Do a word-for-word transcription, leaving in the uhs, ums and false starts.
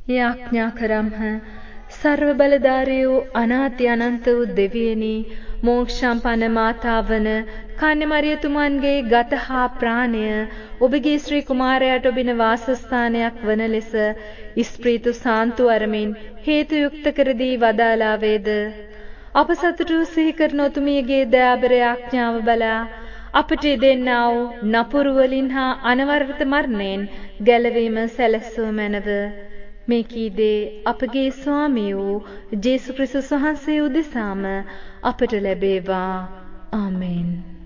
යාඥා කරම්හ. සර්ව බලධාරී වූ අනාති අනන්ත වූ දෙවියනි, මෝක්ෂම්පන්න මාතාවන කන්‍යමරියතුමන්ගේ ගත හා ප්‍රාණය ඔබගේ ශ්‍රී කුමාරයාට ඔබින වාසස්ථානයක් වන ලෙස ස්ප්‍රීතු සාන්තු අරමින් හේතු යුක්ත කර දී වදාලා වේද. අප සතුටු සිහි කරන ඔතුමියගේ දයාබර ආඥාව බලා අපට දෙන්නා වූ නපුරු වලින් හා අනවරත මරණයෙන් ගැලවීම සැලසුව මැනව. මේ කීදේ අපගේ ස්වාමී වූ ජේසු ක්‍රිස්තුස් වහන්සේ උදෙසාම අපට ලැබේවා. ආමෙන්.